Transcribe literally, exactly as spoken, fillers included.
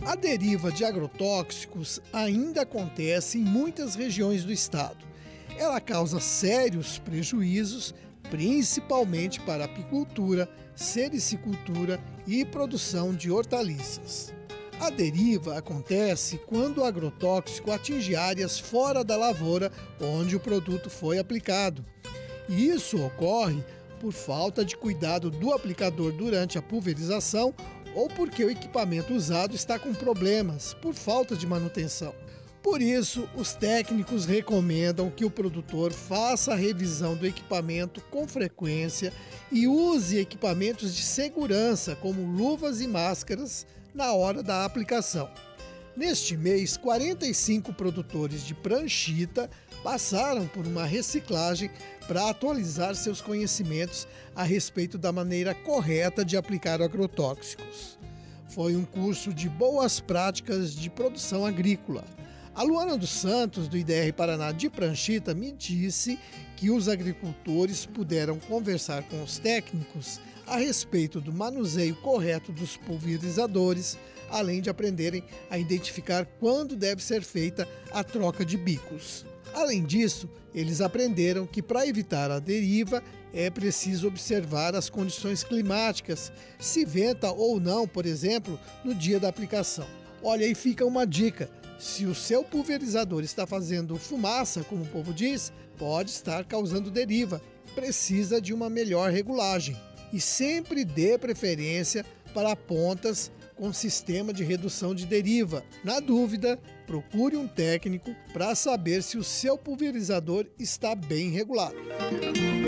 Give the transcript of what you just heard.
A deriva de agrotóxicos ainda acontece em muitas regiões do estado. Ela causa sérios prejuízos, principalmente para a apicultura, sericicultura e produção de hortaliças. A deriva acontece quando o agrotóxico atinge áreas fora da lavoura onde o produto foi aplicado. E isso ocorre por falta de cuidado do aplicador durante a pulverização ou porque o equipamento usado está com problemas por falta de manutenção. Por isso, os técnicos recomendam que o produtor faça a revisão do equipamento com frequência e use equipamentos de segurança, como luvas e máscaras, na hora da aplicação. Neste mês, quarenta e cinco produtores de pranchita passaram por uma reciclagem para atualizar seus conhecimentos a respeito da maneira correta de aplicar agrotóxicos. Foi um curso de boas práticas de produção agrícola. A Luana dos Santos, do I D R Paraná de Pranchita, me disse que os agricultores puderam conversar com os técnicos a respeito do manuseio correto dos pulverizadores, além de aprenderem a identificar quando deve ser feita a troca de bicos. Além disso, eles aprenderam que para evitar a deriva é preciso observar as condições climáticas, se venta ou não, por exemplo, no dia da aplicação. Olha, aí fica uma dica. Se o seu pulverizador está fazendo fumaça, como o povo diz, pode estar causando deriva. Precisa de uma melhor regulagem. E sempre dê preferência para pontas com sistema de redução de deriva. Na dúvida, procure um técnico para saber se o seu pulverizador está bem regulado.